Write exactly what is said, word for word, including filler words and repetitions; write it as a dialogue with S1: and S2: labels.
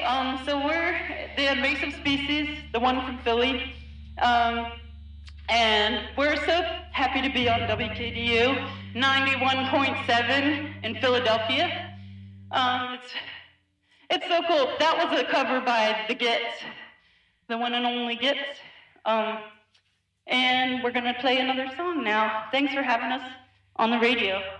S1: um, so we're the invasive species, the one from Philly, um, and we're so happy to be on W K D U ninety-one point seven in Philadelphia. Um, it's it's so cool. That was a cover by the Gits, the one and only Gits, um, and we're gonna play another song now. Thanks for having us on the radio.